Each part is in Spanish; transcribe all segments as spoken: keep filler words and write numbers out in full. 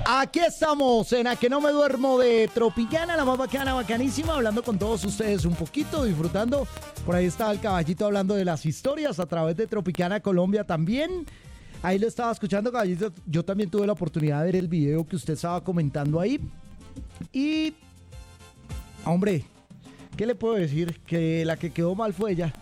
Aquí estamos en A Que No Me Duermo de Tropicana, la más bacana, bacanísima, hablando con todos ustedes un poquito, disfrutando. Por ahí estaba el caballito hablando de las historias a través de Tropicana Colombia también. Ahí lo estaba escuchando, caballito. Yo también tuve la oportunidad de ver el video que usted estaba comentando ahí. Y, hombre, ¿qué le puedo decir? Que la que quedó mal fue ella.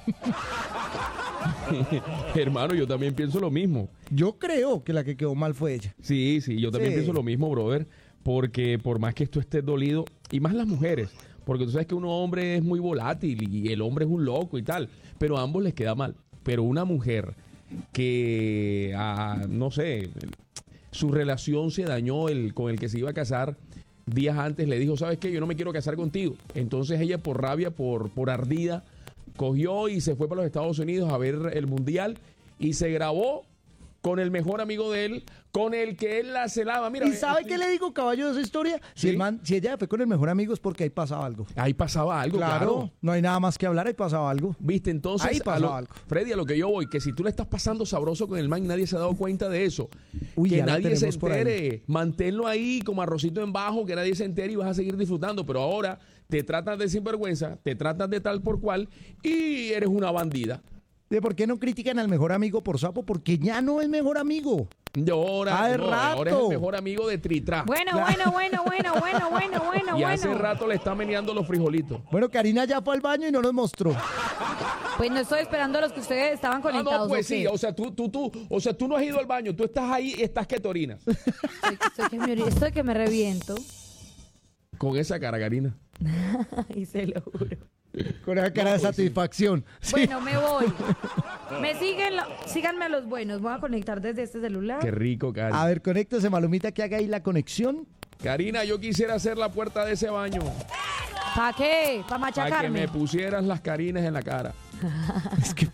Hermano, yo también pienso lo mismo. Yo creo que la que quedó mal fue ella. Sí, sí, yo también Sí. pienso lo mismo, brother. Porque por más que esto esté dolido, y más las mujeres, porque tú sabes que un hombre es muy volátil y el hombre es un loco y tal, pero a ambos les queda mal. Pero una mujer que, ah, no sé, su relación se dañó el, con el que se iba a casar días antes, le dijo, ¿sabes qué? Yo no me quiero casar contigo. Entonces ella por rabia, por, por ardida, cogió y se fue para los Estados Unidos a ver el mundial y se grabó con el mejor amigo de él, con el que él la celaba. Mira, ¿Y sabe eh, qué le digo, caballo, de esa historia? Si, ¿Sí? el man, si ella fue con el mejor amigo es porque ahí pasaba algo. Ahí pasaba algo, Claro, claro. no hay nada más que hablar, ahí pasaba algo. Viste, entonces, Ahí a pasaba lo- algo. Freddy, a lo que yo voy, que si tú le estás pasando sabroso con el man, nadie se ha dado cuenta de eso. Uy, que ya la nadie se tenemos por ahí. entere. Manténlo ahí como arrocito en bajo, que nadie se entere y vas a seguir disfrutando. Pero ahora te tratas de sinvergüenza, te tratas de tal por cual y eres una bandida. ¿De por qué no critican al mejor amigo por sapo? Porque ya no es mejor amigo. Y ahora, Ah, de no, ahora es rato. el mejor amigo de Tritra. Bueno, bueno, bueno, bueno, bueno, bueno, bueno, y hace bueno. rato le está meneando los frijolitos. Bueno, Karina ya fue al baño y no nos mostró. Pues no estoy esperando a los que ustedes estaban Ah, conectados. no, pues ¿o qué? sí, o sea, tú, tú, tú, o sea, tú no has ido al baño, tú estás ahí y estás que te orinas. Estoy, estoy que me, ori- estoy que me reviento. Con esa cara, Karina. Y se lo juro. Con esa cara de pues sí. satisfacción. Sí. Bueno, me voy. Me siguen, lo- síganme a los buenos. Voy a conectar desde este celular. Qué rico, Karina. A ver, conéctese, Malumita, que haga ahí la conexión. Karina, yo quisiera hacer la puerta de ese baño ¿Para qué? ¿Para para que machacarme? me pusieras las carinas en la cara. Es que...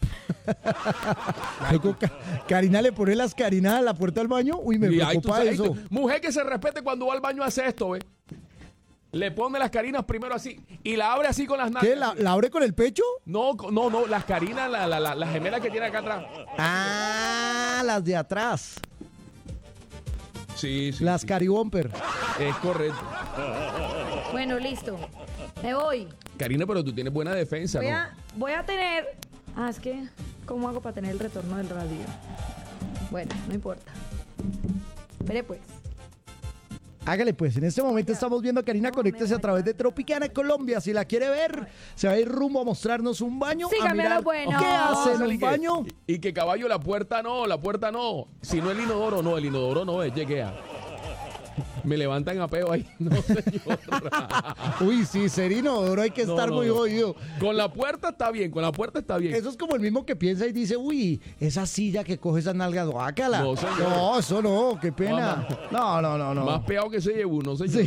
Luego, Ca- Karina le pone las carinas a la puerta del baño. Uy, me Y ahí tú preocupa sabes, eso. tú- mujer que se respete cuando va al baño hace esto, ¿ves? Le pone las carinas primero así y la abre así con las nalgas. ¿Qué? ¿La, la abre con el pecho? No, no, no, las carinas, la, la, la, la gemela que tiene acá atrás. Ah, las de atrás. Sí, sí. Las sí. caribomper. Es correcto. Bueno, listo. Me voy. Karina, pero tú tienes buena defensa, Voy ¿no? a, voy a tener... Ah, es que... ¿Cómo hago para tener el retorno del radio? Bueno, no importa. Espere pues. Hágale pues, en este momento estamos viendo a Karina, No, conéctese me a través de Tropicana Colombia. Si la quiere ver, se va a ir rumbo a mostrarnos un baño. Sígame a a mirar los buenos. ¿Qué hace en Sale un que- baño? Y que caballo, la puerta no, la puerta no. Si no el inodoro, no, el inodoro no es, lleguea. Me levantan a peo ahí. No, señor. Uy, sí, Serino, ahora hay que No, estar no, muy no. jodido. Con la puerta está bien, con la puerta está bien. Eso es como el mismo que piensa y dice, uy, esa silla que coge esas nalgas, guácala. No, señor. No, eso no, qué pena. No, no, no, no. Más peado que se llevó uno, señor.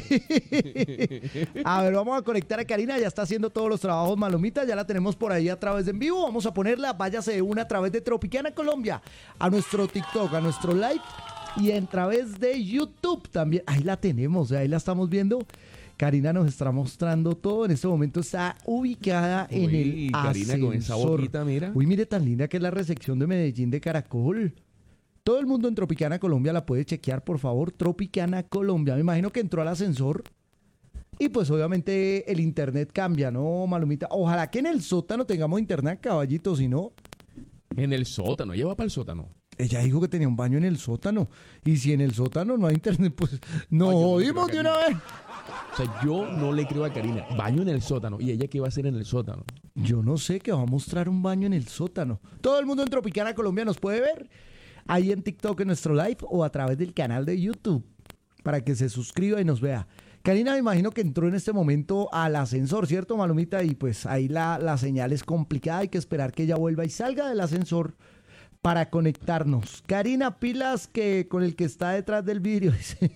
A ver, vamos a conectar a Karina, ya está haciendo todos los trabajos Malumita, ya la tenemos por ahí a través de en vivo. Vamos a ponerla, váyase de una a través de Tropicana Colombia, a nuestro TikTok, a nuestro live y a través de YouTube también. Ahí la tenemos, ahí la estamos viendo. Karina nos está mostrando todo. En este momento está ubicada en Uy, el Karina, con esa ascensor. boquita, mira. Uy, mire tan linda que es la recepción de Medellín de Caracol. Todo el mundo en Tropicana Colombia la puede chequear, por favor. Tropicana Colombia. Me imagino que entró al ascensor. Y pues obviamente el internet cambia, ¿no, Malumita? Ojalá que en el sótano tengamos internet, caballito, si no. En el sótano, ella va para el sótano. Ella dijo que tenía un baño en el sótano. Y si en el sótano no hay internet, pues nos Ay, yo no jodimos creo de que una vez. O sea, yo no le creo a Karina. Baño en el sótano. ¿Y ella qué va a hacer en el sótano? Yo no sé, que va a mostrar un baño en el sótano. Todo el mundo en Tropicana Colombia nos puede ver ahí en TikTok en nuestro live o a través del canal de YouTube para que se suscriba y nos vea. Karina, me imagino que entró en este momento al ascensor, ¿cierto, Malumita? Y pues ahí la, la señal es complicada, hay que esperar que ella vuelva y salga del ascensor para conectarnos. Karina, pilas que con el que está detrás del vidrio dice,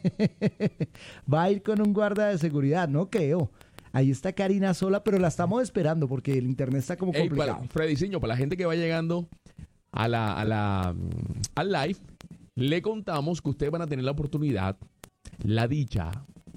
va a ir con un guarda de seguridad, no creo. Ahí está Karina sola, pero la estamos esperando porque el internet está como Ey, complicado. para, Freddy Ciño, para la gente que va llegando a la, a la, mm, al live, le contamos que ustedes van a tener la oportunidad, la dicha,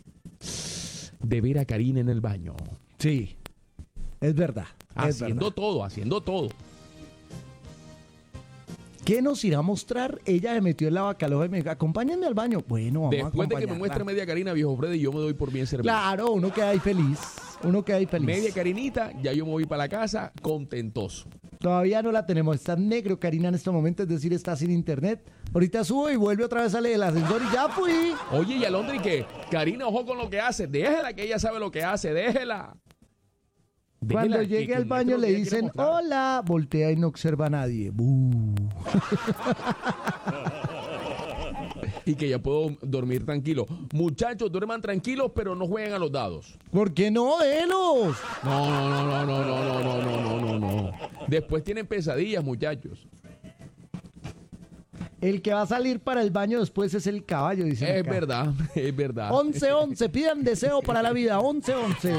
de ver a Karina en el baño. Sí, es verdad. Es Haciendo verdad. todo, haciendo todo. ¿Qué nos irá a mostrar? Ella se metió en la bacaloja y me dijo, acompáñenme al baño. Bueno, vamos Después a de que me muestre media Karina, viejo Freddy, yo me doy por bien servido. Claro, uno queda ahí feliz. Uno queda ahí feliz. Media Karinita, ya yo me voy para la casa contentoso. Todavía no la tenemos. Está negro, Karina, en este momento. Es decir, está sin internet. Ahorita subo y vuelve otra vez, sale del ascensor y ya fui. Oye, y Alondra, ¿y qué? Karina, ojo con lo que hace. Déjela, que ella sabe lo que hace. Déjela. Cuando Déjela, llegue que- al que baño muestre lo le que ella quiere dicen, mostrar. hola, voltea y no observa a nadie. Buh. Y que ya puedo dormir tranquilo. Muchachos, duerman tranquilos, pero no jueguen a los dados. ¿Por qué no, déjelos? No, no, no, no, no, no, no, no, no, no, no. Después tienen pesadillas, muchachos. El que va a salir para el baño después es el caballo, dice. Es verdad, es verdad. once once, pidan deseo para la vida. once once.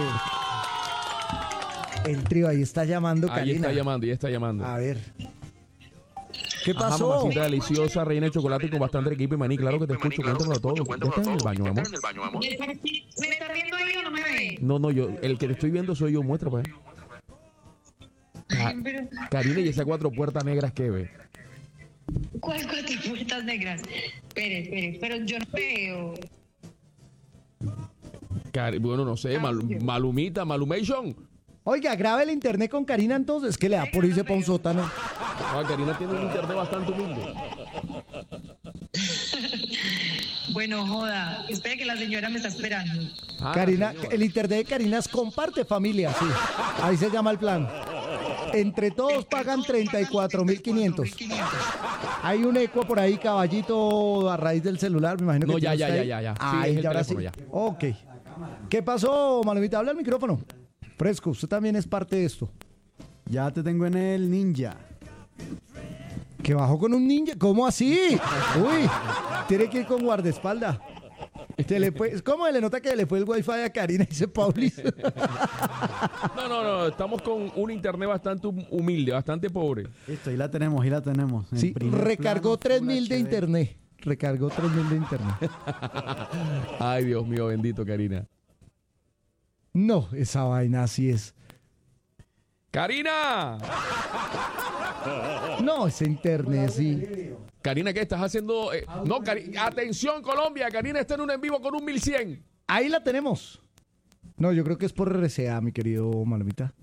El trío ahí está llamando, Ahí Karina. está llamando, ya está llamando. A ver. ¿Qué Ajá, pasó? mamacita deliciosa, reina de chocolate con bastante equipo y maní. Claro que te escucho, cuéntamelo todo. ¿Ya estás en el baño, amor? ¿Me estás viendo ahí o no me ve? No, no, yo, el que te estoy viendo soy yo, muestra pues. Ca- Pero, Karina, y esas cuatro puertas negras que ve. ¿cuál cuatro puertas negras? Espere, espere, pero yo no veo. Cari- bueno, no sé, Mal- Malumita, Malumation. Oiga, grabe el internet con Karina entonces, que le da por irse para un sótano. Ah, Karina tiene un internet bastante humilde. Bueno, joda, espere que la señora me está esperando. Ah, Karina, señora. el internet de Karina es comparte familia, sí. Ahí se llama el plan. Entre todos pagan treinta y cuatro mil quinientos. Hay un eco por ahí, caballito, a raíz del celular, me imagino que No, ya, tiene ya, usted ya, ahí. ya, ya. Sí, Ahí, es el ya, ahora sí. teléfono, ya. Ok. ¿Qué pasó, Malumita? Habla al micrófono. Fresco, usted también es parte de esto. Ya te tengo en el ninja. ¿Que bajó con un ninja? ¿Cómo así? Uy, tiene que ir con guardaespaldas. Se le fue- ¿Cómo se le nota que le fue el wifi a Karina? Dice Paulis. No, no, no, estamos con un internet bastante hum- humilde, bastante pobre. Listo, ahí la tenemos, ahí la tenemos. En Sí, primer recargó plano, tres Full mil de H D. internet. Recargó tres mil de internet. Ay, Dios mío, bendito, Karina. No, esa vaina así es. ¡Karina! No, ese internet sí. Karina, ¿qué estás haciendo? Eh, no, Cari- atención, Colombia. Karina está en un en vivo con un mil cien. Ahí la tenemos. No, yo creo que es por R C A, mi querido Malomita.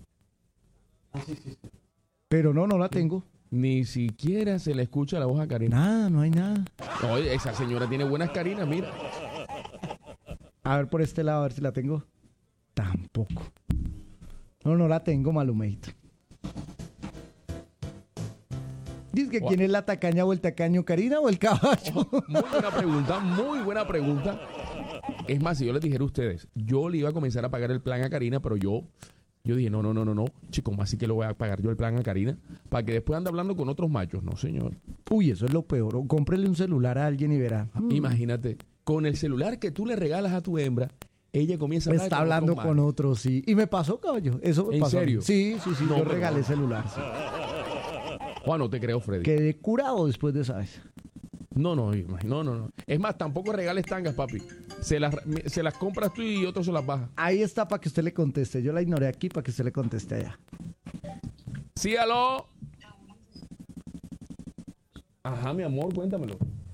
Pero no, no la tengo. Ni siquiera se le escucha la voz a Karina. Nada, no hay nada. Oye, esa señora tiene buenas Karinas, mira. A ver por este lado, a ver si la tengo. Tampoco. No, no la tengo, Malumeito. Dice que quién es la tacaña o el tacaño, Karina o el caballo. Muy buena pregunta, muy buena pregunta. Es más, si yo les dijera a ustedes, yo le iba a comenzar a pagar el plan a Karina, pero yo, yo dije, no, no, no, no, no, chico, ¿cómo así que lo voy a pagar yo el plan a Karina? Para que después ande hablando con otros machos. No, señor. Uy, eso es lo peor. O cómprele un celular a alguien y verá. Mm, Imagínate, con el celular que tú le regalas a tu hembra, ella comienza a hablar Está con hablando otros con machos. otros, sí. Y me pasó, caballo. Eso me ¿En pasó. a mí. serio? Sí, sí, sí. No, yo pero regalé no. celular. Sí. Juan, no te creo, Freddy. Quedé curado después de esa vez. No, no, imag- no, no, no. Es más, tampoco regales tangas, papi. Se las, se las compras tú y otro se las baja. Ahí está para que usted le conteste. Yo la ignoré aquí para que usted le conteste allá. Sí, aló. Ajá, mi amor, cuéntamelo.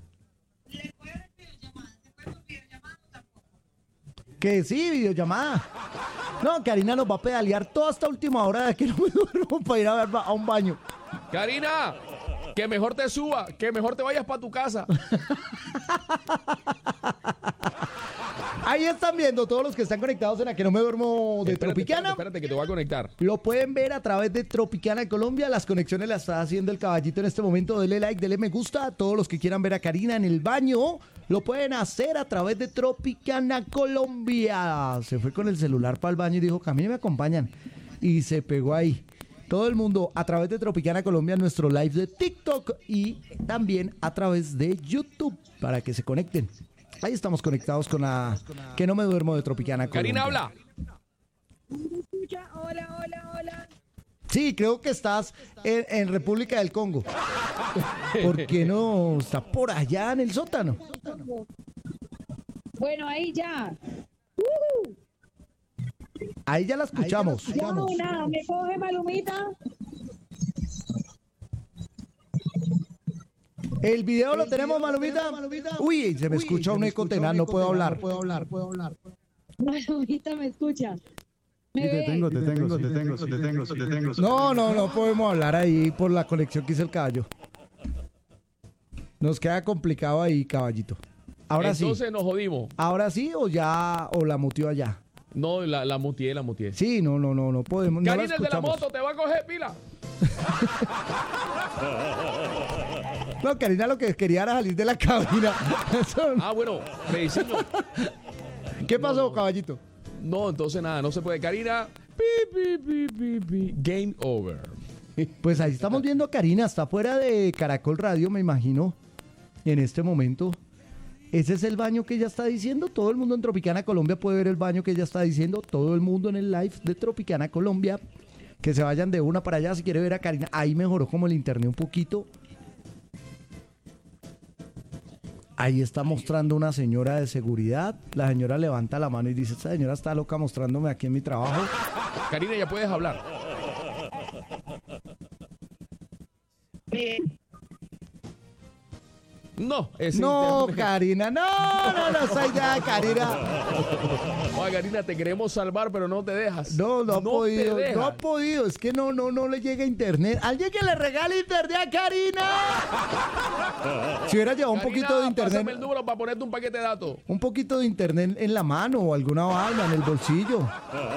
Que sí, videollamada. No, Karina nos va a pedalear toda esta última hora de que no me duermo para ir a, ver, a un baño. Karina, que mejor te suba, que mejor te vayas para tu casa. Ahí están viendo todos los que están conectados en la que no me duermo de Espérate, Tropicana. Espérate, espérate, que te voy a conectar. Lo pueden ver a través de Tropicana Colombia. Las conexiones las está haciendo el caballito en este momento. Dele like, dele me gusta. Todos los que quieran ver a Karina en el baño lo pueden hacer a través de Tropicana Colombia. Se fue con el celular para el baño y dijo que a mí me acompañan. Y se pegó ahí. Todo el mundo a través de Tropicana Colombia, nuestro live de TikTok y también a través de YouTube para que se conecten. Ahí estamos conectados con la que no me duermo de Tropicana Colombia. Karina, habla. Hola, hola, hola. Sí, creo que estás en, en República del Congo. ¿Por qué no está por allá en el sótano? Bueno, ahí ya. Ahí ya la escuchamos. Ya una, me coge Malumita. El video lo tenemos, Malumita. Uy, se me escucha un eco tenaz, no puedo hablar. Malumita, ¿me escucha? ¿Me Sí, te ve? tengo, te tengo, te tengo, te tengo, te tengo. No, no, no podemos hablar ahí por la conexión que hizo el caballo. Nos queda complicado ahí, caballito. Ahora Entonces sí. nos jodimos. Ahora sí o ya, o la mutió allá. No, la, la mutié, la mutié. Sí, no, no, no, no podemos. No la Karina, el de la escuchamos. moto, te va a coger pila. No, Karina lo que quería era salir de la cabina. Eso- Ah, bueno, rediseño. ¿Qué pasó, caballito? No, entonces nada, no se puede. Karina, pi, pi, pi, pi, pi. Game over. Pues ahí estamos viendo a Karina, está fuera de Caracol Radio, me imagino, en este momento. Ese es el baño que ella está diciendo. Todo el mundo en Tropicana Colombia puede ver el baño que ella está diciendo. Todo el mundo en el live de Tropicana Colombia. Que se vayan de una para allá si quiere ver a Karina. Ahí mejoró como el internet un poquito. Ahí está mostrando una señora de seguridad. La señora levanta la mano y dice, esta señora está loca mostrándome aquí en mi trabajo. Karina, ya puedes hablar. No, ese No, internet- Karina, no, no, no, esa idea, Karina. Oye, Karina, te queremos salvar, pero no te dejas. No, no ha te podido, dejas. no ha podido, es que no, no, no le llega internet. Alguien que le regale internet a Karina. Si hubiera llevado un Karina, poquito de pásame el internet, número para ponerte un paquete de datos. un poquito de internet en la mano o alguna vaina en el bolsillo.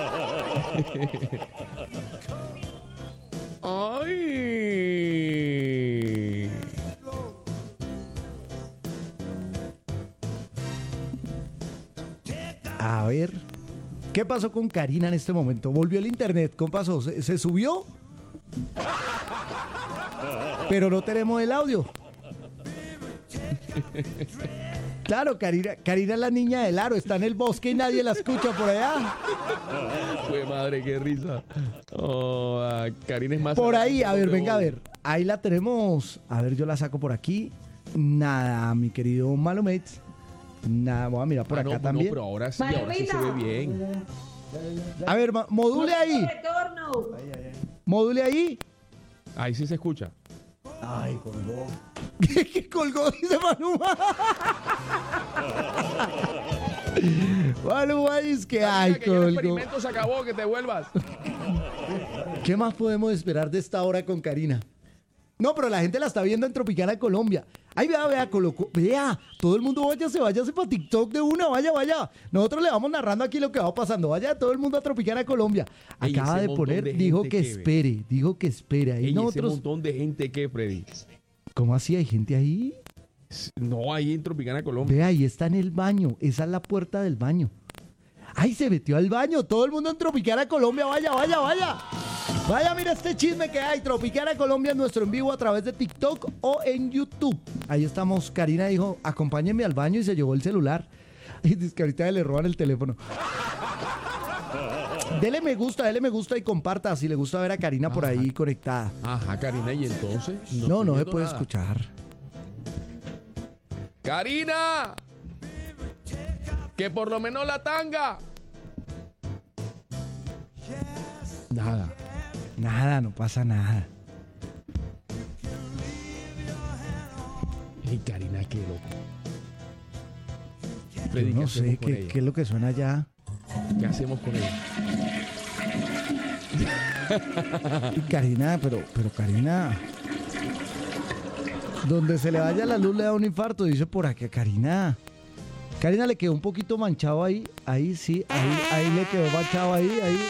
Ay. A ver, ¿qué pasó con Karina en este momento? Volvió el internet, ¿cómo pasó? ¿Se, se subió? Pero no tenemos el audio. Claro, Karina, Karina es la niña del aro, está en el bosque y nadie la escucha por allá. Fue madre, qué risa. Oh, ah, Karina es más. Por ahí, a ver, que venga, a vos. ver. Ahí la tenemos. A ver, yo la saco por aquí. Nada, mi querido Malumates. Nada, voy a mirar por Ah, acá no, no, también. pero ahora sí, ahora sí se ve bien. A ver, ma- module ahí. Retorno. Module ahí. Ahí sí se escucha. Ay, colgó. ¿Qué colgó? Dice Maluma. Maluma dice que ay, Karina, que ya el colgó. experimento se acabó, que te vuelvas. ¿Qué más podemos esperar de esta hora con Karina? No, pero la gente la está viendo en Tropicana Colombia. Ay, vea, vea, colocó. Vea, todo el mundo váyase, váyase para TikTok de una, vaya, vaya. Nosotros le vamos narrando aquí lo que va pasando. Vaya todo el mundo a Tropicana Colombia. Ey, Acaba ese de montón poner, de dijo gente que que ve. espere, dijo que espere. Ahí Ey, ese nosotros. montón de gente que, Freddy. ¿Cómo así? ¿Hay gente ahí? No, ahí en Tropicana Colombia. Vea, ahí está en el baño. Esa es la puerta del baño. ¡Ay, se metió al baño! Todo el mundo en Tropicana Colombia. ¡Vaya, vaya, vaya! Vaya, mira este chisme que hay. Tropicana Colombia en nuestro en vivo a través de TikTok o en YouTube. Ahí estamos. Karina dijo, acompáñenme al baño y se llevó el celular. Y dice que ahorita le roban el teléfono. Dele me gusta, dele me gusta y comparta si le gusta ver a Karina por ahí conectada. Ajá, Karina, ¿y entonces? No, no, estoy se viendo puede nada. escuchar. ¡Karina! Que por lo menos la tanga. Nada. Nada, no pasa nada. Ey, Karina, qué loco. Yo Freddy, ¿qué no hacemos sé con qué, ella? qué es lo que suena allá. ¿Qué hacemos con ella? Y Karina, pero, pero Karina, donde se le vaya la luz le da un infarto, dice por aquí a Karina. Karina le quedó un poquito manchado ahí, ahí sí, ahí, ahí le quedó manchado ahí, ahí,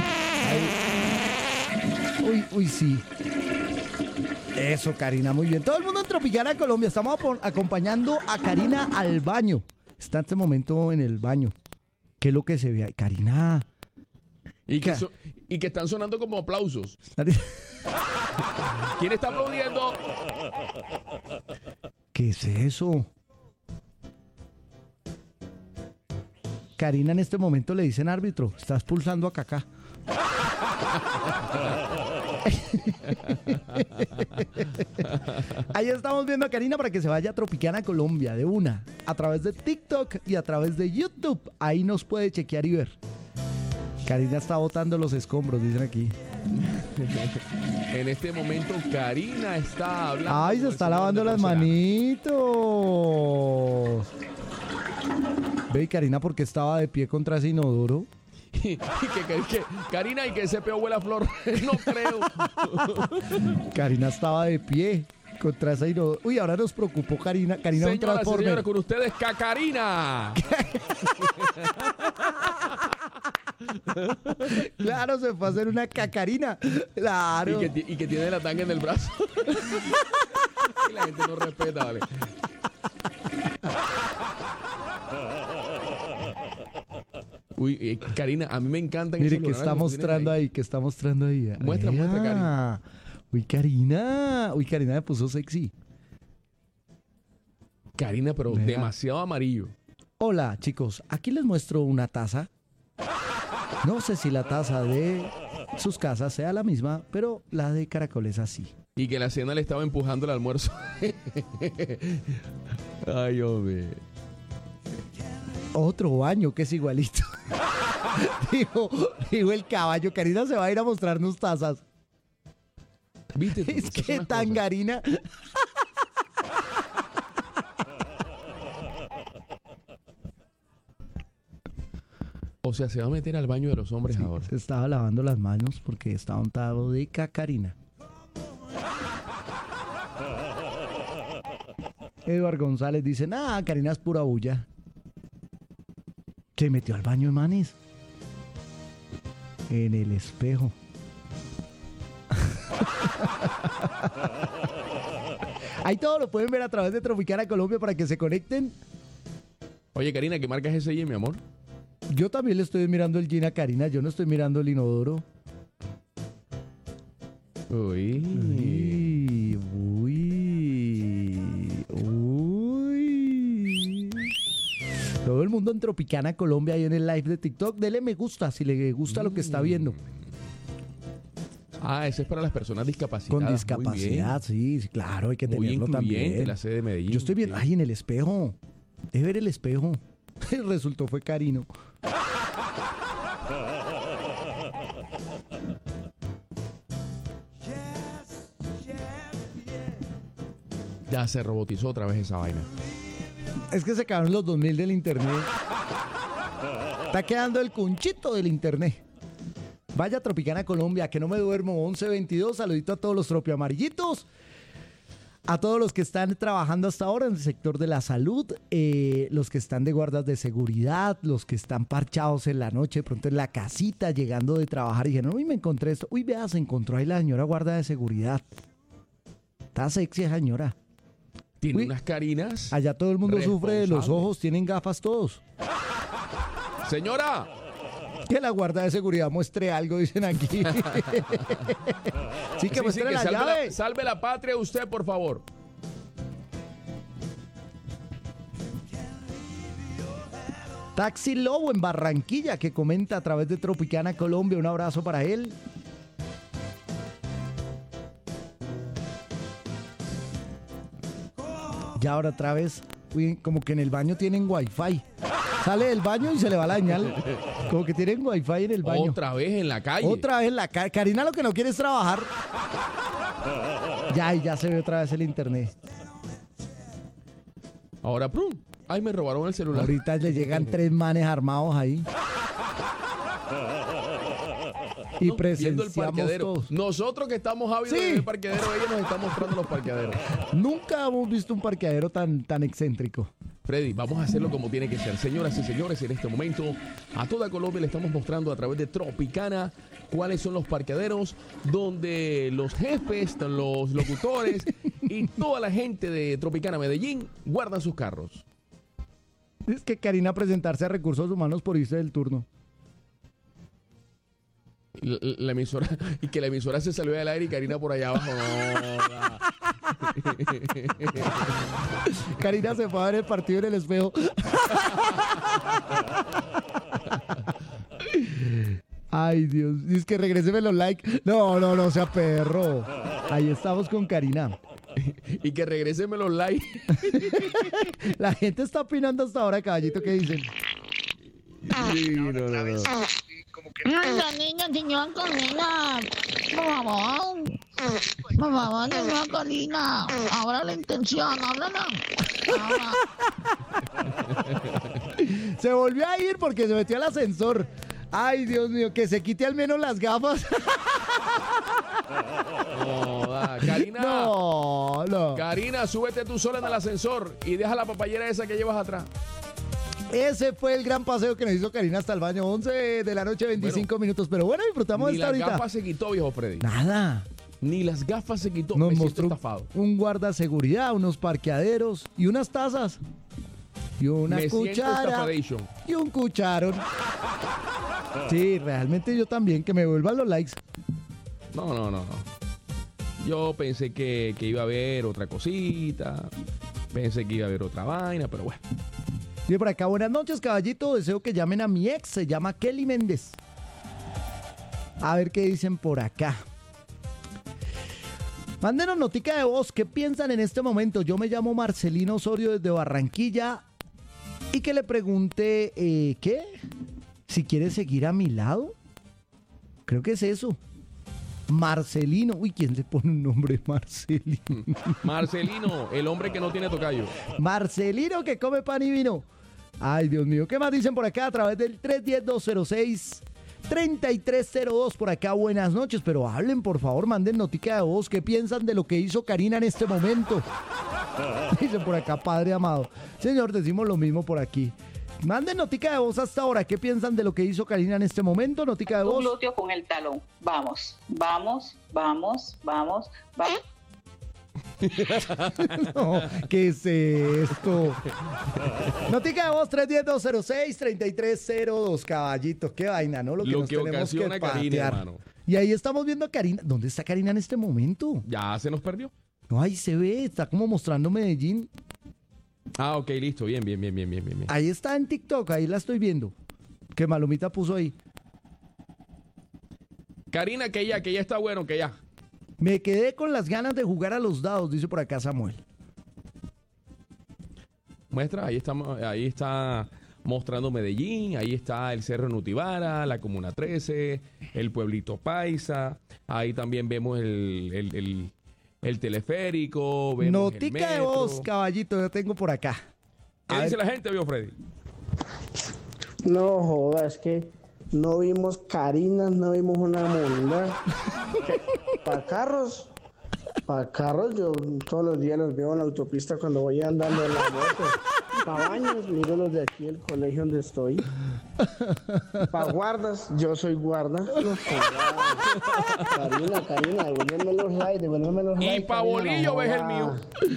ahí. Uy, uy, sí. Eso, Karina, muy bien. Todo el mundo en Tropicana Colombia, estamos apo- acompañando a Karina al baño. Está en este momento en el baño. ¿Qué es lo que se ve ahí? Karina. Y que, ¿Qué? so- y que están sonando como aplausos. ¿Quién está aplaudiendo? ¿Qué es eso? Karina en este momento le dicen árbitro, estás pulsando a Kaká. Ahí estamos viendo a Karina para que se vaya a Tropicana Colombia de una, a través de TikTok y a través de YouTube. Ahí nos puede chequear y ver. Karina está botando los escombros, dicen aquí. En este momento, Karina está hablando. Ay, se con el está señor lavando de las porcelana. manitos. Ve, y Karina, ¿por qué estaba de pie contra ese inodoro? Y que, que- que- Karina, y que ese peo huele a flor. No creo. Karina estaba de pie contra ese inodoro. Uy, ahora nos preocupó Karina. Karina, un Señoras y transformer. señores, con ustedes, Cacarina. Claro, se fue a hacer una cacarina. Claro. Y que, ti- y que tiene la tanga en el brazo. Y la gente no respeta, vale. Uy, eh, Karina, a mí me encantan Mire esos que lugares está que tienes mostrando ahí. que está mostrando ahí. Muestra, muestra, Karina. Uy, Karina. Uy, Karina me puso sexy. Karina, pero Vea. demasiado amarillo. Hola, chicos. Aquí les muestro una taza. No sé si la taza de sus casas sea la misma, pero la de Caracol es así. Y que la cena le estaba empujando el almuerzo. Ay, hombre. Otro baño que es igualito. dijo, dijo el caballo. Karina se va a ir a mostrarnos tazas. ¿Viste tú? Es Esas son que las tan cosas. Karina. O sea, se va a meter al baño de los hombres ahora. Se estaba lavando las manos porque estaba untado de cacarina. Eduard González dice, nah, Karina es pura bulla. Se metió al baño de manes. En el espejo. Ahí todo lo pueden ver a través de Tropicana Colombia para que se conecten. Oye, Karina, ¿qué marca es ese allí, mi amor? Yo también le estoy mirando el jean a Karina, yo no estoy mirando el inodoro. Uy. Uy, uy, uy. Todo el mundo en Tropicana Colombia ahí en el live de TikTok, dele me gusta si le gusta lo que está viendo. Ah, ese es para las personas discapacitadas. Con discapacidad, sí, sí, claro, hay que Muy tenerlo incluyente también. la sede de Medellín. Yo estoy viendo, Sí. ay, en el espejo. Debe ver el espejo. El resultado fue Karino. Ya se robotizó otra vez esa vaina. Es que se acabaron los dos mil del internet. Está quedando el cunchito del internet. Vaya Tropicana Colombia, que no me duermo. once veintidós, saludito a todos los tropiamarillitos. A todos los que están trabajando hasta ahora en el sector de la salud, eh, los que están de guardas de seguridad, los que están parchados en la noche, de pronto en la casita, llegando de trabajar y dijeron, uy, me encontré esto. Uy, vea, se encontró ahí la señora guarda de seguridad. Está sexy esa señora. Tiene Uy, unas carinas. Allá todo el mundo sufre de los Responsable. ojos, tienen gafas todos. Señora, Que la guarda de seguridad muestre algo, dicen aquí. sí, que sí, sí, muestre que la salve, llave. la, salve la patria usted, por favor. Taxi Lobo en Barranquilla, que comenta a través de Tropicana Colombia. Un abrazo para él. Ya ahora otra vez, uy, como que en el baño tienen wifi. Sale del baño y se le va la señal. Como que tienen wifi en el baño. Otra vez en la calle. Otra vez en la calle. Karina lo que no quiere es trabajar. Ya, y ya se ve otra vez el internet. Ahora, prum. Ay, me robaron el celular. Ahorita le llegan tres manes armados ahí. Y No, viendo el presenciamos parqueadero. todos. Nosotros que estamos ávidos Sí. en el parqueadero, ella nos está mostrando los parqueaderos. Nunca hemos visto un parqueadero tan, tan excéntrico. Freddy, vamos a hacerlo como tiene que ser. Señoras y señores, en este momento a toda Colombia le estamos mostrando a través de Tropicana cuáles son los parqueaderos donde los jefes, los locutores y toda la gente de Tropicana Medellín guardan sus carros. Es que Karina presentarse a recursos humanos por irse del turno. La, la emisora, y que la emisora se salió del aire y Karina por allá abajo. No, Karina se fue a ver el partido en el espejo. Ay, Dios. Es que regréseme los likes. No, no, no, sea perro. Ahí estamos con Karina. y que regréseme los likes. La gente está opinando hasta ahora, caballito, ¿qué dicen? Sí, no, no, no. Ay, la niña, señor Karina. Por favor. Por favor, señor Karina. Ahora la intención, háblala. Ahora. Se volvió a ir porque se metió al ascensor. Ay, Dios mío, que se quite al menos las gafas. No, da. Karina. No, no. Karina, súbete tú sola en el ascensor y deja la papayera esa que llevas atrás. Ese fue el gran paseo que nos hizo Karina hasta el baño. once de la noche, veinticinco bueno, minutos. Pero bueno, disfrutamos ni esta ahorita. Ni las gafas se quitó, viejo Freddy. Nada. Ni las gafas se quitó. Nos Me mostró siento estafado. Un guarda seguridad, unos parqueaderos y unas tazas. Y una Me cuchara. Y un cucharón. Sí, realmente yo también. Que me vuelvan los likes. No, no, no, no. Yo pensé que, que iba a haber otra cosita. Pensé que iba a haber otra vaina, pero bueno. Y por acá, buenas noches, caballito. Deseo que llamen a mi ex. Se llama Kelly Méndez. A ver qué dicen por acá. Mándenos notica de voz. ¿Qué piensan en este momento? Yo me llamo Marcelino Osorio desde Barranquilla. Y que le pregunté, eh, ¿qué? Si quiere seguir a mi lado. Creo que es eso. Marcelino. Uy, ¿quién le pone un nombre Marcelino? Marcelino, el hombre que no tiene tocayo. Marcelino que come pan y vino. Ay, Dios mío. ¿Qué más dicen por acá a través del tres uno cero, dos cero seis, tres tres cero dos? Por acá, buenas noches. Pero hablen, por favor, manden notica de voz. ¿Qué piensan de lo que hizo Karina en este momento? Dicen por acá, padre amado. Señor, decimos lo mismo por aquí. Manden notica de voz hasta ahora. ¿Qué piensan de lo que hizo Karina en este momento? Notica de voz. Un glúteo con el talón. Vamos, vamos, vamos, vamos, vamos. No, ¿qué es esto? Notica de voz tres uno cero, dos cero seis, tres tres cero dos. Caballito, qué vaina, ¿no? Lo que, lo nos que tenemos ocasiona que Karina, patear. hermano. Y ahí estamos viendo a Karina. ¿Dónde está Karina en este momento? Ya se nos perdió. No, ahí se ve, está como mostrando Medellín. Ah, ok, listo. Bien, bien, bien, bien, bien, bien. Ahí está en TikTok, ahí la estoy viendo. Que Malumita puso ahí. Karina, que ya, que ya está bueno, que ya. Me quedé con las ganas de jugar a los dados, dice por acá Samuel. Muestra, ahí está, ahí está mostrando Medellín, ahí está el Cerro Nutibara, la Comuna trece, el Pueblito Paisa, ahí también vemos el, el, el, el teleférico, vemos Notica el metro. de voz, caballito, yo tengo por acá. ¿Qué A dice ver. la gente, vio Freddy? No joda, es que no vimos Karina, no vimos una monda. Para carros, para carros, yo todos los días los veo en la autopista cuando voy andando en la moto. Para baños, miro los de aquí, el colegio donde estoy. Para guardas, yo soy guarda. No joda. Karina, Karina, devuélveme los likes, devuélveme los likes. Y pa' Karina, bolillo no ves el joda. mío.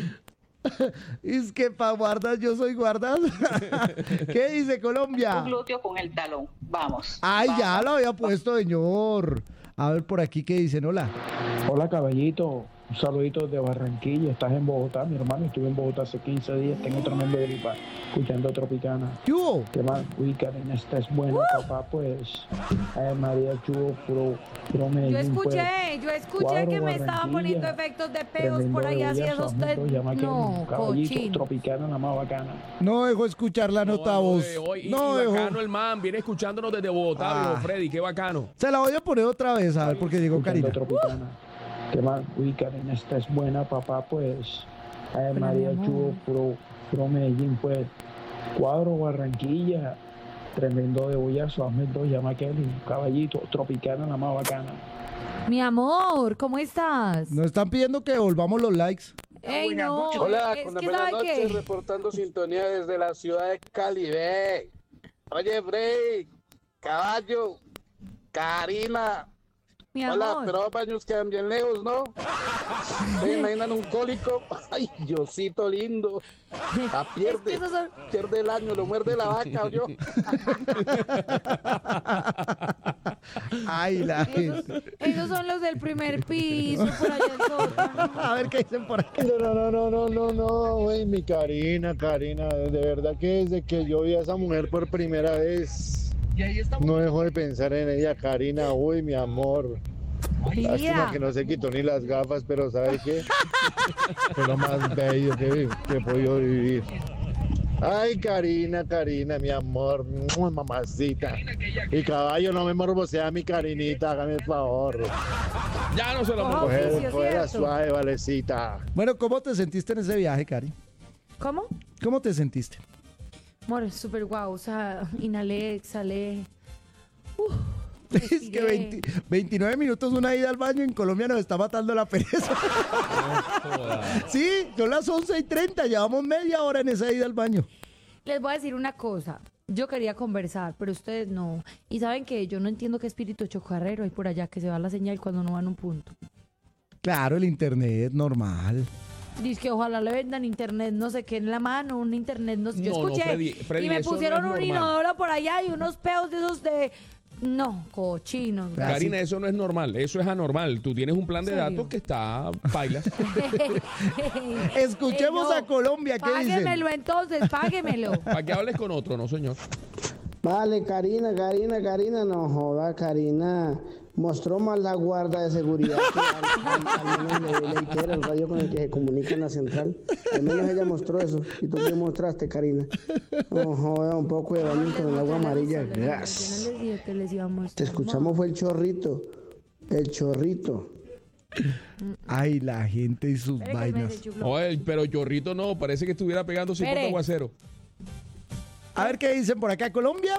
Es que pa' guardas, yo soy guardas. ¿Qué dice Colombia? Un glúteo con el talón. Vamos. Ay, vamos. ya lo había puesto, señor. A ver por aquí qué dicen, hola. Hola caballito, un saludito de Barranquilla, estás en Bogotá, mi hermano, estuve en Bogotá hace quince días, tengo tremendo gripa, escuchando Tropicana. ¿Qué hubo? ¿Qué más? Uy, Karina, estás buena, papá, pues. Ay, María Chubo, puro, puro Medellín, Yo escuché, pues. yo escuché Cuadro, que me estaban Barranquilla, poniendo efectos de peos tremendo por ahí así bollazo, esos te... juntos, llama que No, un caballito, cochino. Tropicana, la más bacana. No dejó escuchar la nota No, voz. de hoy. Y, No y dejó. bacano el man, viene escuchándonos desde Bogotá, Ah. viejo Freddy, qué bacano. Se la voy a poner otra vez, a ver, porque llegó Escuchando Karina. Tropicana. ¿Qué más? Uy, Karina, estás buena, papá, pues. Ay, María mi amor. Chubo, puro, puro Medellín, pues. Cuadro, Barranquilla, tremendo de bollazo, hazme dos, llama Kelly, caballito, Tropicana, la más bacana. Mi amor, ¿cómo estás? Nos están pidiendo que devolvamos los likes. Ey, no, Hola, es con que buenas ¿sabe noches, qué? reportando sintonía desde la ciudad de Cali. Ve. Oye, Frey, caballo, Karina. Mi Hola, amor. pero los baños quedan bien lejos, ¿no? ¿Se imaginan un cólico? Ay, Diosito lindo. La pierde, Es que esos son- pierde el año, lo muerde la vaca, yo. Ay, la Esos, gente. esos son los del primer piso, por allá el sótano. A ver qué dicen por acá. No, no, no, no, no, no, no, güey, mi Karina, Karina, de verdad que desde que yo vi a esa mujer por primera vez, no dejo de pensar en ella, Karina, uy, mi amor. Lástima Mira. que no se quitó ni las gafas, pero ¿sabe qué? Fue lo más bello que, que he podido vivir. Ay, Karina, Karina, mi amor, mamacita. Y caballo, no me morbosea mi Karinita, hágame el favor. Ya no se lo Oh, Coge, sí, es coge la cierto. suave, valecita. Bueno, ¿cómo te sentiste en ese viaje, Cari? ¿Cómo? ¿Cómo te sentiste? Amor, súper guau. O sea, inhalé, exhalé. Uf, Es que respiré. veinte, veintinueve minutos una ida al baño en Colombia nos está matando la pereza. Sí, son las once y treinta, llevamos media hora en esa ida al baño. Les voy a decir una cosa. Yo quería conversar, pero ustedes no. Y saben que yo no entiendo qué espíritu chocarrero hay por allá que se va la señal cuando no van a un punto. Claro, el internet, normal. Dice que ojalá le vendan internet, no sé qué en la mano, un internet, no sé. Yo No, no, escuché Freddy, Freddy, y me eso no pusieron es un normal. inodoro por allá y unos peos de esos de... No, cochinos. Karina, eso no es normal, eso es anormal. Tú tienes un plan de ¿En serio? datos que está pailas. Escuchemos Ey, no, a Colombia, ¿qué dicen? Páguemelo entonces, páguemelo. Para que hables con otro, no señor. Vale, Karina, Karina, Karina, no joda, Karina. Mostró más la guarda de seguridad que al, al, al menos le, le quiere el radio con el que se comunica en la central. Al menos ella mostró eso. ¿Y tú qué mostraste, Karina? No joda, un poco de baño con el agua amarilla. Yo no Gas. les dije que les iba a mostrar. Te escuchamos fue el chorrito. El chorrito. Ay, la gente y sus Espere que me vainas. deschufló. Oye, pero Chorrito no, parece que estuviera pegando cincuenta Espere. aguacero. A ver qué dicen por acá, Colombia.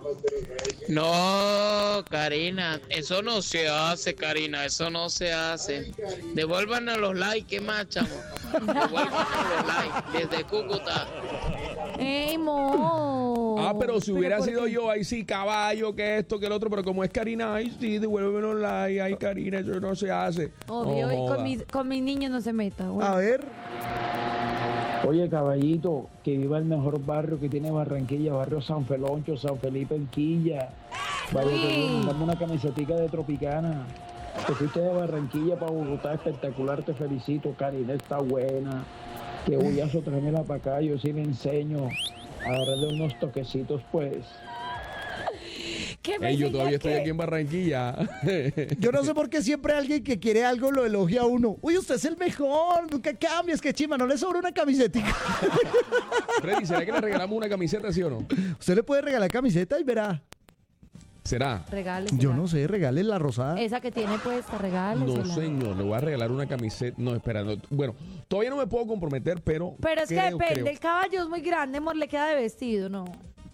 No, Karina, eso no se hace, Karina, eso no se hace. Devuélvanos los likes, ¿qué más, chamo? Devuélvanos los likes desde Cúcuta. ¡Ey, mo! Ah, pero si hubiera ¿por sido qué? yo, ahí sí, caballo, que esto, que el otro, pero como es Karina, ay sí, devuélveme los likes, ay Karina, eso no se hace. Obvio, No y joda. con mis, con mis niños no se meta. bueno. A ver. Oye, caballito, que viva el mejor barrio que tiene Barranquilla, barrio San Feloncho, San Felipe, en Quilla. Vaya, Uy. te voy, dame una camisetica de Tropicana. Te fuiste de Barranquilla para Bogotá, espectacular, te felicito. Karina está buena. Que voy a tráemela para acá, yo sí le enseño a darle unos toquecitos, pues. ¿Qué me Ey, yo enseña todavía estoy qué? aquí en Barranquilla. Yo no sé por qué siempre alguien que quiere algo lo elogia a uno. Uy, usted es el mejor, nunca cambies, que chima, no le sobra una camisetica. Freddy, ¿será que le regalamos una camiseta, sí o no? Usted le puede regalar camiseta y verá. ¿Será? Regálesela. Yo no sé, regale la rosada. Esa que tiene puesta, regálesela. No, señor, le voy a regalar una camiseta. No, espera, no. Bueno, todavía no me puedo comprometer, pero. Pero es que creo, depende, creo. el caballo es muy grande, amor, le queda de vestido, ¿no?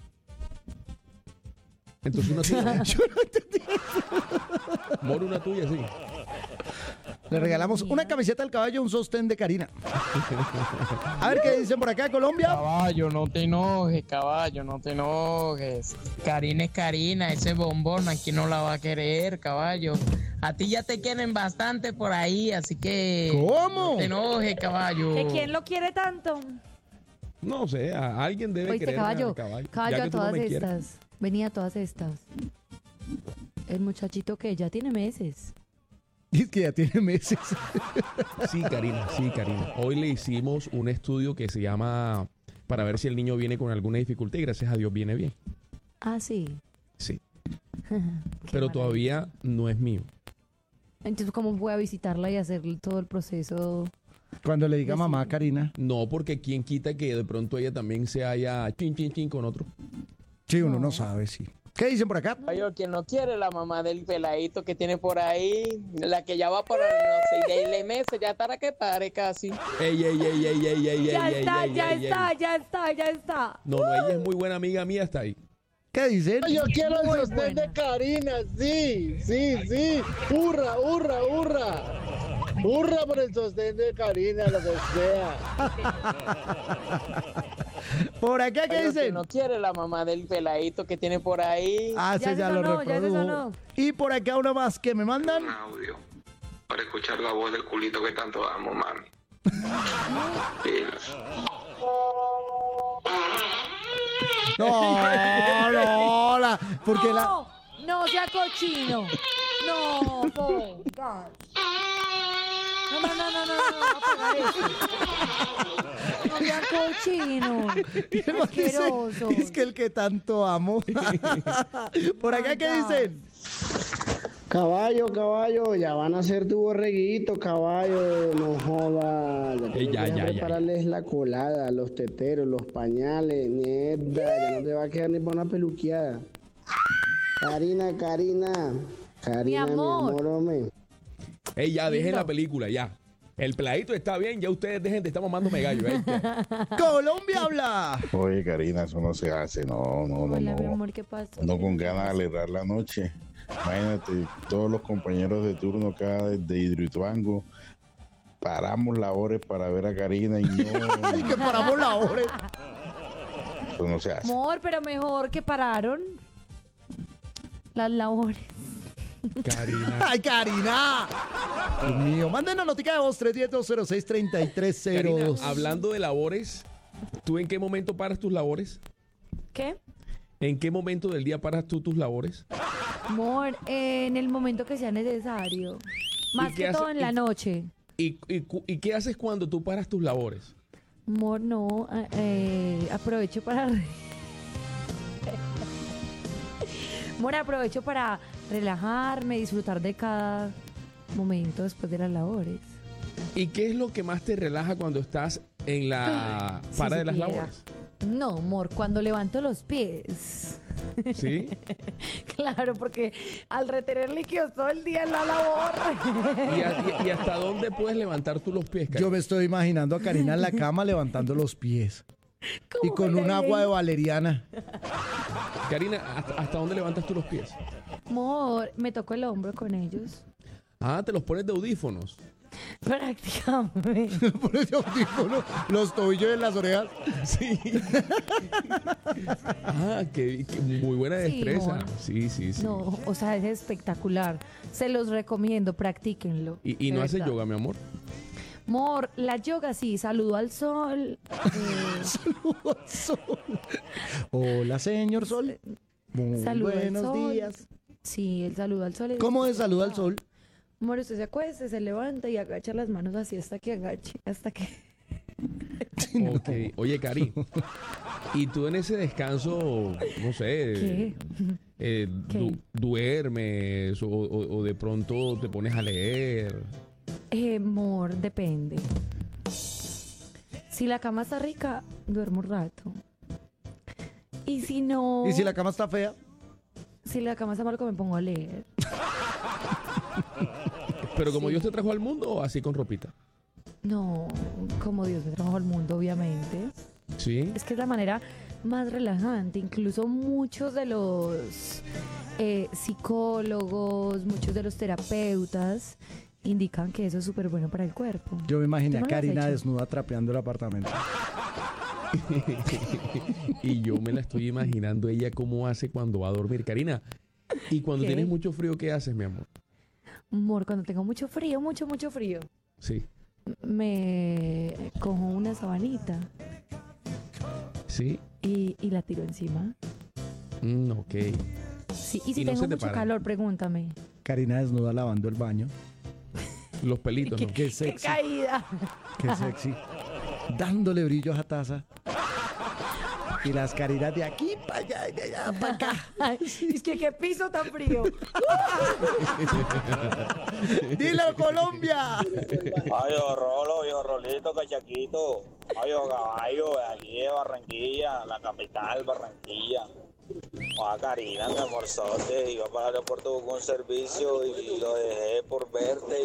Entonces una tuya. Yo no entendí. Moro, una tuya, sí. Le regalamos una camiseta al caballo, un sostén de Karina. A ver qué dicen por acá, Colombia. Caballo, no te enojes, caballo, no te enojes. Karina es Karina, ese bombón aquí no la va a querer, caballo. A ti ya te quieren bastante por ahí, así que... ¿Cómo? No te enojes, caballo. ¿Que quién lo quiere tanto? No sé, a alguien debe Oíste, querer caballo, al caballo. caballo Ya a que tú no todas me quieres. estas. Venía a todas estas. El muchachito que ya tiene meses. Es que ya tiene meses. Sí, Karina, sí, Karina. Hoy le hicimos un estudio que se llama para ver si el niño viene con alguna dificultad y gracias a Dios viene bien. Ah, sí. Sí. Qué Pero maravilla. todavía no es mío. Entonces, ¿cómo voy a visitarla y hacer todo el proceso? Cuando le diga mamá a Karina. No, porque quién quita que de pronto ella también se haya chin, chin, chin con otro. Sí, uno no sabe, sí. ¿Qué dicen por acá? Caballo, quien no quiere la mamá del peladito que tiene por ahí, la que ya va por, no sé, seis meses, ya estará que pare casi. Ey, ey, ey, ey, ey, ey, Ya ey, está, ey, ya ey, está, ey. ya está, ya está. No, no, ella es muy buena amiga mía, está ahí. ¿Qué dicen? Yo quiero el Muy sostén buena. de Karina, sí, sí, sí. Hurra, hurra, hurra. Hurra por el sostén de Karina, lo que sea. Por acá, ¿qué Caballo, dicen? quien no quiere la mamá del peladito que tiene por ahí. Ah, Ya ese se ya lo sonó, ya se reprodujo. sonó. Y por acá una más que me mandan. Un audio para escuchar la voz del culito que tanto amo, mami. Pilas. No, no, la, porque la... No, no sea cochino. No, po, God. No, no, no, no, no, no, no, apaga eso. No sea cochino. Y el man dice, Asqueroso. es que el que tanto amo. Por acá, ¿qué Oh my God. dicen? Caballo, caballo, ya van a hacer tu borreguito, caballo, no joda. Ya Eh, ya, tienes que ya, ya. prepararles la colada, los teteros, los pañales, mierda, ya no te va a quedar ni para una peluqueada. Karina, Karina, Karina, mi amor. amor, hombre. Ey, ya, dejen Lindo. la película, ya. El peladito está bien, ya ustedes dejen de estar mamándome gallo. ¿eh? Colombia habla. Oye, Karina, eso no se hace, no, no, no, Hola, mi no. amor, ¿qué pasa? No con ganas de alegrar la noche. Imagínate, todos los compañeros de turno acá de Hidroituango paramos labores para ver a Karina y no. Y que paramos labores. Eso no se hace. Amor, pero mejor que pararon las labores. Karina. ¡Ay, Karina! Dios mío, manden una notica de voz tres uno cero, dos cero seis, tres tres cero Karina, dos. hablando de labores, ¿tú en qué momento paras tus labores? ¿Qué? ¿En qué momento del día paras tú tus labores? Amor, eh, en el momento que sea necesario. Más qué que todo hace- en la y- noche. ¿Y, y, cu- y qué haces cuando tú paras tus labores? Amor, no. eh, eh, aprovecho para... Amor, aprovecho para relajarme, disfrutar de cada momento después de las labores. ¿Y qué es lo que más te relaja cuando estás en la Si para de las supiera. labores? No, amor, cuando levanto los pies. ¿Sí? Claro, porque al retener líquidos todo el día en la labor. ¿Y, a- y- y hasta dónde puedes levantar tú los pies, Karina? Yo me estoy imaginando a Karina en la cama levantando los pies. Y ¿Cómo con me un la agua de idea? valeriana. Karina, ¿hasta, hasta dónde levantas tú los pies? Amor, me toco el hombro con ellos. Ah, te los pones de audífonos. Prácticamente. Por ese audífono, los tobillos en las orejas. Sí. Ah, qué, qué muy buena Sí, destreza. amor. Sí, sí, sí. No, o sea, es espectacular. Se los recomiendo, practíquenlo. ¿Y, y de no haces verdad. yoga, mi amor? Amor, la yoga sí, saludo al sol. eh, Saludo al sol. Hola, señor sol. Muy saludo al buenos sol. días. Sí, el saludo al sol. es ¿Cómo de saludo al sol? Amor, usted se acuesta, se levanta y agacha las manos así hasta que agache, hasta que... Ok. Oye, Cari, ¿y tú en ese descanso, no sé, ¿Qué? eh, ¿Qué? du- duermes o, o- o de pronto te pones a leer? Eh, amor, depende. Si la cama está rica, duermo un rato. Y si no... ¿Y si la cama está fea? Si la cama está mal, me pongo a leer. Pero como Dios te trajo al mundo o así con ropita. No, como Dios me trajo al mundo, obviamente. Sí. Es que es la manera más relajante. Incluso muchos de los eh, psicólogos, muchos de los terapeutas indican que eso es súper bueno para el cuerpo. Yo me imaginé ¿Tú a no lo has Karina hecho? desnuda trapeando el apartamento. Y yo me la estoy imaginando ella cómo hace cuando va a dormir. Karina, y cuando ¿Qué? tienes mucho frío, ¿qué haces, mi amor? Amor, cuando tengo mucho frío, mucho, mucho frío, Sí. me cojo una sabanita Sí. y, y la tiro encima. Mm, ok. Sí, y si Y no tengo se te mucho paran. calor, pregúntame. Karina desnuda lavando el baño. Los pelitos, ¿no? Qué ¡Qué sexy. caída! Qué sexy. Dándole brillo a esa taza. Y las carinas de aquí para allá y de allá para acá. Ay, es que qué piso tan frío. ¡Dilo, Colombia! Ay, yo Rolo, yo Rolito, cachaquito. Ay, yo caballo, de aquí de Barranquilla, la capital, Barranquilla. Ah, Karina, mi amorzote, iba a pagarle por tu un servicio y lo dejé por verte.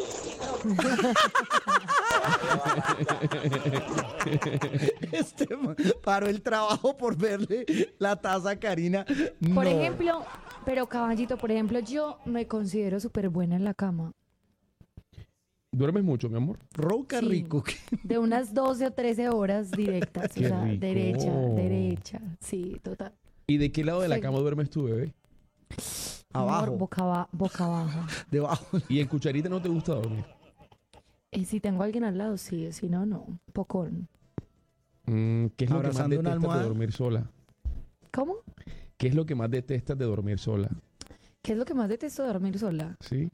Este man paró el trabajo por verle la taza a Karina. Por No. ejemplo, pero caballito, por ejemplo, yo me considero súper buena en la cama. ¿Duermes mucho, mi amor? Ronca Sí. rico. De unas doce o trece horas directas. O Qué sea, rico. derecha, derecha. Sí, total. ¿Y de qué lado de la Sí. cama duermes tú, bebé? Abajo. Amor, boca, aba- boca abajo. Debajo. ¿Y en cucharita no te gusta dormir? Y si tengo a alguien al lado, sí. Si no, no. Pocón. Mm, ¿Qué es lo que más Abrazando una detestas de almohada. dormir sola? ¿Cómo? ¿Qué es lo que más detestas de dormir sola? ¿Qué es lo que más detesto de dormir sola? ¿Sí?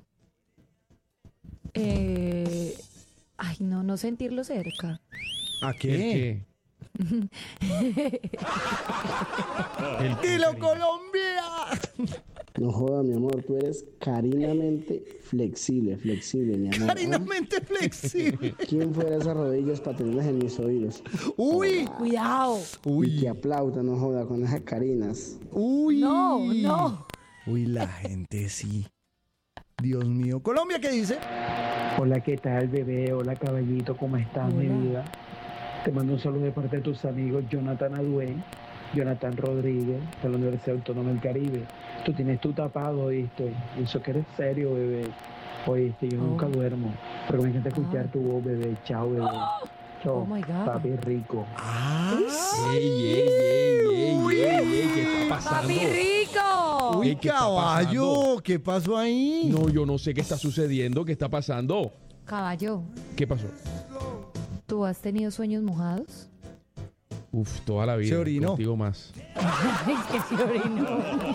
Eh... Ay, no, no sentirlo cerca. ¿A ¿El qué? qué? El- ¡Dilo, Colombia! No joda, mi amor, tú eres carinamente flexible, flexible, mi amor. Carinamente ¿eh? flexible. ¿Quién fuera esas rodillas para tenerlas en mis oídos? Uy, oh, cuidado. Uy. Y que aplaudan, no joda, con esas carinas. Uy. No, no. Uy, la gente sí. Dios mío. Colombia, ¿qué dice? Hola, ¿qué tal, bebé? Hola, caballito, ¿cómo estás, Hola. mi vida? Te mando un saludo de parte de tus amigos Jonathan Aduen, Jonathan Rodríguez, de la Universidad Autónoma del Caribe. Tú tienes tu tapado, ¿oíste? Y eso que eres serio, bebé. Oíste, yo nunca Oh. duermo, pero me encanta escuchar Ah. tu voz, bebé. Chao, bebé. Chao, Oh, my God. papi rico. Ah, ¡Ey, ey, ey, ey, ey, ey! ¿Qué está pasando? ¡Papi rico! Uy, Ey, ¿qué está caballo, pasando? ¿qué pasó ahí? No, yo no sé qué está sucediendo, qué está pasando. Caballo, ¿Qué pasó? ¿tú has tenido sueños mojados? Uf, toda la vida. Se orinó. Contigo más. Ay, que se orinó.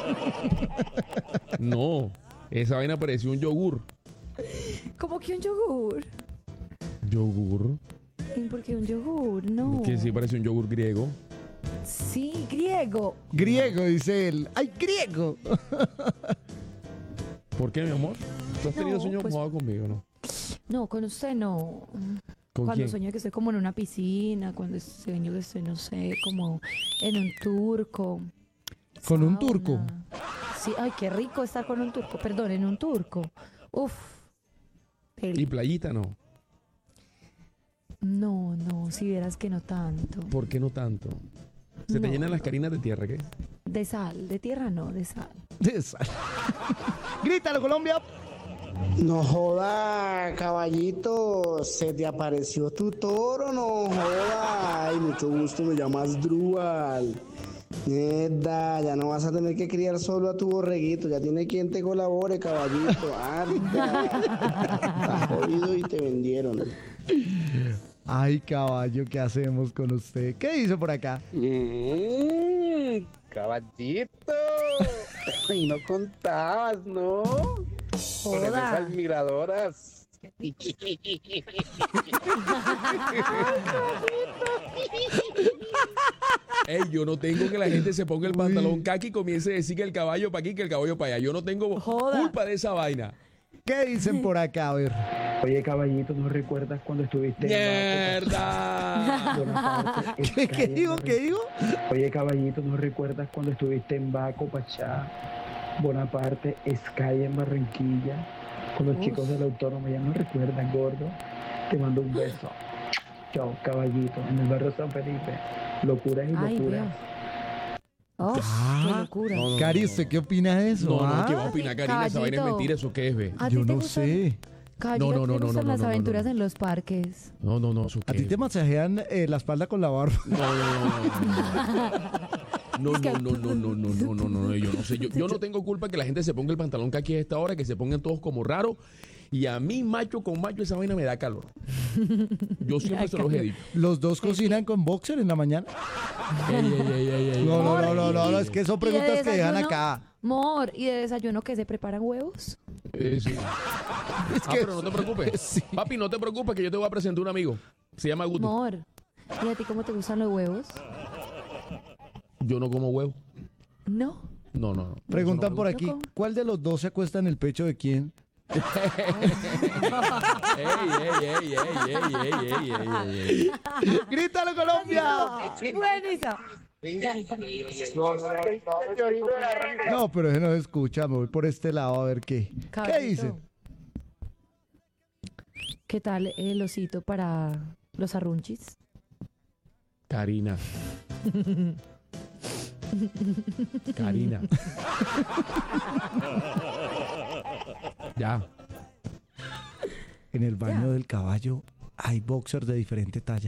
No, esa vaina parecía un yogur. ¿Cómo que un yogur? ¿Yogur? ¿Y por qué un yogur? No. Que sí parece un yogur griego. Sí, griego. Griego, dice él. ¡Ay, griego! ¿Por qué, mi amor? ¿Tú has tenido No, sueños pues- mojados conmigo, no? No, con usted no. ¿Con Cuando quién? sueño que estoy como en una piscina, cuando sueño que estoy, no sé, como en un turco. ¿Con un sauna. turco? Sí, ay, qué rico estar con un turco. Perdón, en un turco. Uf. Deli. ¿Y playita no? No, no, si vieras que no tanto. ¿Por qué no tanto? ¿Se te No, llenan las no. carinas de tierra, qué? De sal, de tierra no, de sal. De sal. Grítalo, Colombia. No joda, caballito, se te apareció tu toro, no joda. Ay, mucho gusto, me llamas Drual. Mierda, ya no vas a tener que criar solo a tu borreguito, ya tiene quien te colabore, caballito. Arda. Estás jodido y te vendieron. Ay, caballo, ¿qué hacemos con usted? ¿Qué dice por acá? Mm, caballito. Y no contabas, ¿no? Con esas Joda. admiradoras. Ey, yo no tengo que la gente se ponga el pantalón kaki y comience a decir que el caballo para aquí, que el caballo para allá. Yo no tengo Joda. culpa de esa vaina. ¿Qué dicen por acá? A ver. Oye, caballito, ¿no recuerdas cuando estuviste en ¡Mierda! Bonaparte, ¿Qué, qué Escaya, digo? ¿Qué digo? Oye, caballito, ¿no recuerdas cuando estuviste en Baco, Pachá, Bonaparte, Escaya en Barranquilla, con los Uf. chicos de la Autónoma? ¿Ya no recuerdas, gordo? Te mando un beso. Chao, caballito, en el barrio San Felipe. Locuras y Ay, locuras. veo. Oh, Ah. qué locura. No, no, Cari, no, ¿usted no. qué opina de eso? No, no, ah? ¿qué va a opinar, Karina? Esa vaina es Caballito. mentira. ¿Eso qué es, ve? ¿A ti Yo te no gustan- sé. Caballito, No, no, ¿a ti no, te no, gustan no, las no, no, aventuras no. en los parques? No, no, no, ¿eso ¿A qué ti es? te masajean eh, la espalda con la barba? No, no, no, no, no, no, no, no, no, no, no, no, no, yo no sé, yo, yo no tengo culpa que la gente se ponga el pantalón kaki a esta hora, que se pongan todos como raros, y a mí, macho con macho, esa vaina me da calor. Yo siempre se los he dicho. ¿Los dos cocinan con boxer en la mañana? Ey, ey, ey, ey, ey. No, no, no, no, no, no, Y- es que son y de preguntas que dejan desayuno, acá. Mor, ¿y de desayuno que se preparan huevos? Eh, sí. Es Ah, que- pero no te preocupes. Sí. Papi, no te preocupes que yo te voy a presentar un amigo. Se llama Guti. Mor, ¿y a ti cómo te gustan los huevos? Yo no como huevo. No. No, no, no. Preguntan Eso por no aquí, Loco. ¿cuál de los dos se acuesta en el pecho de quién? me gusta. Ey, ey, ey, ey, ey, ey, ey, ey, ey. ¡Grítalo, Colombia! Buenísimo. No, pero ese no se escucha, me voy por este lado a ver qué. ¿Qué Caballito, dicen? ¿Qué tal el osito para los arrunchis? Karina. Karina. Ya. En el baño Ya. del caballo hay boxers de diferente talla.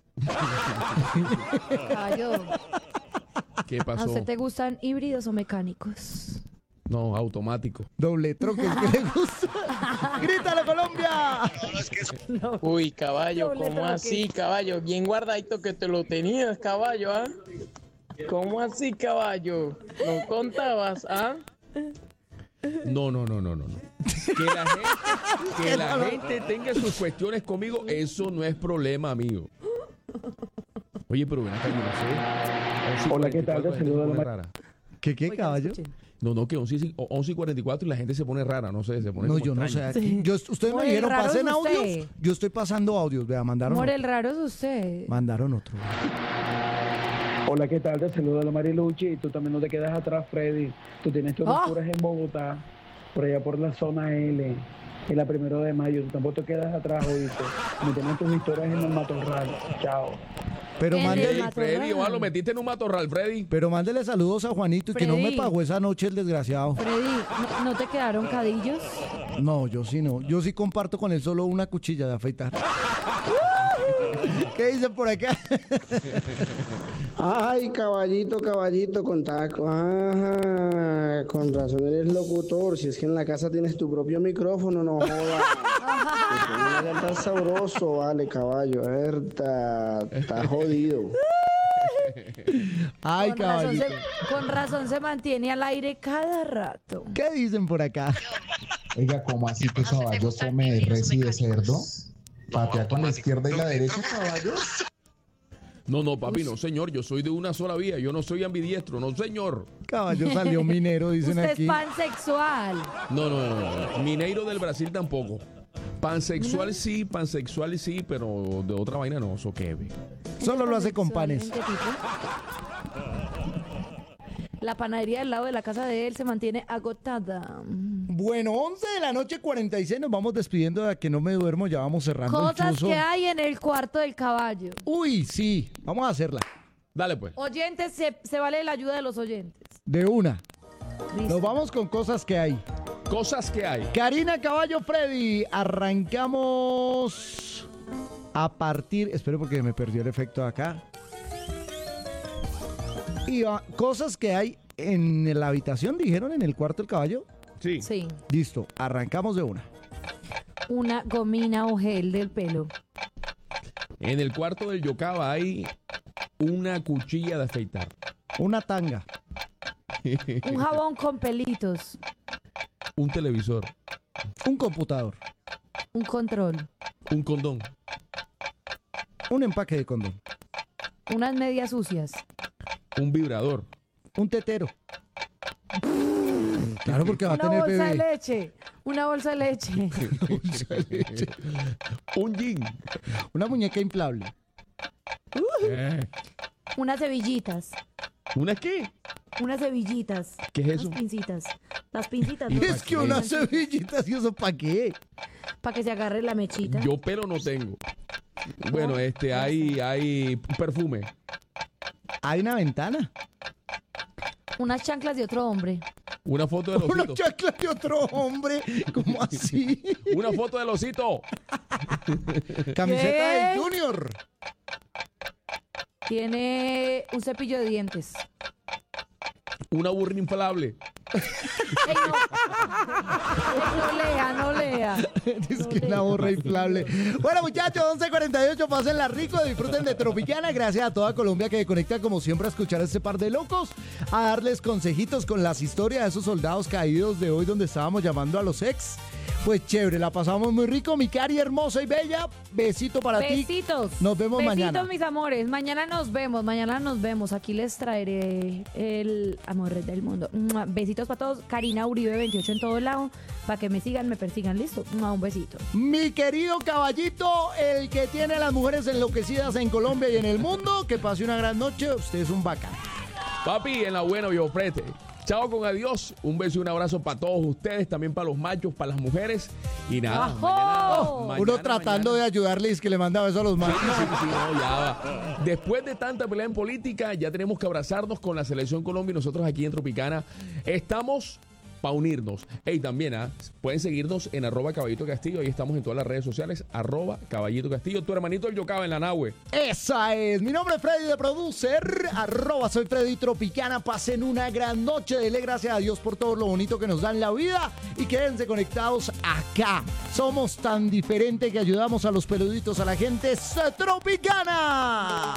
Caballo, ¿Qué ¿a pasó? usted te gustan híbridos o mecánicos? No, automático. Doble troque, ¿qué le gusta? ¡Grítalo, Colombia! Uy, caballo, Doble ¿cómo troque. así, caballo? Bien guardadito que te lo tenías, caballo, ¿ah? ¿Cómo así, caballo? ¿No contabas, ah? No, no, no, no, no, no. Que la gente, que la gente tenga sus cuestiones conmigo, eso no es problema mío. Oye, pero ven acá, yo no sé. Hola, ¿qué tal? Te saludo a la Te ma- rara. ¿Qué, qué, caballo? No, no, que once y cuarenta y cuatro y la gente se pone rara, no sé, se pone No, como yo no sé. extraña. Aquí, yo, ustedes More, me dijeron, el raro pasen es usted. audios. Yo estoy pasando audios, vea, mandaron More, otro. el raro es usted. Mandaron otro. Hola, ¿qué tal? Te saluda la Mariluchi. Y tú también no te quedas atrás, Freddy. Tú tienes tus Oh. locuras en Bogotá, por allá por la zona L, en la primero de mayo. Tú tampoco te quedas atrás, oíste. Me tienes tus historias en el matorral. Chao. Pero En el mándele, matorral. Freddy, ojalá lo metiste en un matorral, Freddy. pero mándele saludos a Juanito y que no me Freddy. pagó esa noche el desgraciado. Freddy, ¿no, no te quedaron cadillos? No, yo sí no. Yo sí comparto con él solo una cuchilla de afeitar. ¿Qué dicen por acá? Ay, caballito, caballito, con taco. Ah, con razón eres locutor. Si es que en la casa tienes tu propio micrófono, no jodas. Te tan sabroso, vale, caballo. Está, está jodido. Ay, Con razón, caballito. se, con razón se mantiene al aire cada rato. ¿Qué dicen por acá? Oiga, ¿cómo así que caballo come de res y de cerdo? ¿Patea con la izquierda y la derecha, caballo? No, no, papi, no, señor. Yo soy de una sola vía. Yo no soy ambidiestro, no, señor. Caballo salió minero, dicen Usted aquí. es pansexual. No, no, no, no. Mineiro del Brasil tampoco. Pansexual sí, pansexual sí, pero de otra vaina no, eso qué. ve. Solo lo hace con panes. ¿En qué tipo? La panadería del lado de la casa de él se mantiene agotada. Bueno, once de la noche, cuarenta y seis. Nos vamos despidiendo de que no me duermo. Ya vamos cerrando el Cosas chuzo. que hay en el cuarto del caballo. Uy, sí. Vamos a hacerla. Dale, pues. Oyentes, se, se vale la ayuda de los oyentes. De una. Listo. Nos vamos con cosas que hay. Cosas que hay. Karina, Caballo, Freddy. Arrancamos a partir... Espero porque me perdió el efecto de acá. Y ah, cosas que hay en la habitación, dijeron, en el cuarto del caballo. Sí. Sí. Listo, arrancamos de una. Una gomina o gel del pelo. En el cuarto del Yocaba hay una cuchilla de afeitar. Una tanga. Un jabón con pelitos. Un televisor. Un computador. Un control. Un condón. Un empaque de condón. Unas medias sucias. Un vibrador. Un tetero. Claro, porque va a Una tener bolsa de bebé. leche. Una bolsa de leche. Un jean. Una muñeca inflable. Eh, Unas cebillitas. ¿Una qué? Unas cebillitas. ¿Qué es eso? Unas pincitas. Las pincitas. Y ¿no? es que unas cebillitas, ¿y eso para qué? Para que se agarre la mechita. Yo pelo no tengo. Bueno, este, hay, hay perfume. Hay una ventana. Unas chanclas de otro hombre. Una foto del Una osito. chancla de otro hombre. ¿Cómo así? Una foto del osito. Camiseta ¿Qué? del Junior. Tiene un cepillo de dientes. Una burra inflable. Ey, no. Ey, no lea, no lea. Es que una borra inflable. Bueno, muchachos, once cuarenta y ocho, pásenla rico, disfruten de Tropicana. Gracias a toda Colombia que conecta como siempre a escuchar a este par de locos, a darles consejitos con las historias de esos soldados caídos de hoy donde estábamos llamando a los ex. Pues chévere, la pasamos muy rico, mi cari hermosa y bella. Besito para ti. Besitos. Nos vemos Besitos, mañana. mis amores. Mañana nos vemos, mañana nos vemos. Aquí les traeré el amor del mundo. Mua. Besitos para todos. Karina Uribe veintiocho en todo lado. Para que me sigan, me persigan. Listo. Mua, un besito. Mi querido caballito, el que tiene a las mujeres enloquecidas en Colombia y en el mundo, que pase una gran noche. Usted es un bacán. Papi, en la buena, yo prete. Chao con adiós. Un beso y un abrazo para todos ustedes, también para los machos, para las mujeres. Y nada, ¡Ajo! mañana, mañana, Uno tratando de ayudarles que le mandaba eso a los machos. Sí, sí, no, ya va. Después de tanta pelea en política, ya tenemos que abrazarnos con la Selección Colombia y nosotros aquí en Tropicana estamos para unirnos. Ey, también, ¿ah? Pueden seguirnos en arroba Caballito Castillo. Ahí estamos en todas las redes sociales, arroba Caballito Castillo. Tu hermanito el Yocaba en la nahue. Esa es. Mi nombre es Freddy de Producer. Arroba soy Freddy Tropicana. Pasen una gran noche. Dele gracias a Dios por todo lo bonito que nos da en la vida. Y quédense conectados acá. Somos tan diferentes que ayudamos a los peluditos, a la gente. ¡Es Tropicana!